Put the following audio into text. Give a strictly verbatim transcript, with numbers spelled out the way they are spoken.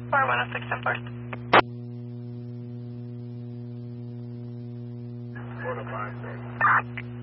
four one oh six and first. Four to five, six.